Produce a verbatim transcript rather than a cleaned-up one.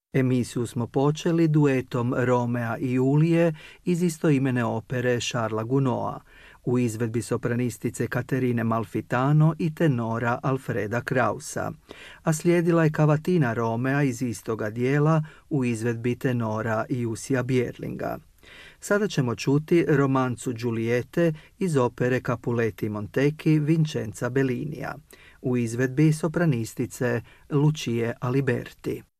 Emisiju smo počeli duetom Romea i Julije iz istoimene opere Charlesa Gounoda u izvedbi sopranistice Caterine Malfitano i tenora Alfreda Krausa, a slijedila je kavatina Romea iz istoga dijela u izvedbi tenora Jussia Björlinga. Sada ćemo čuti romancu Giuliette iz opere Capuletti Montecchi Vincenza Bellinija u izvedbi sopranistice Lucie Aliberti.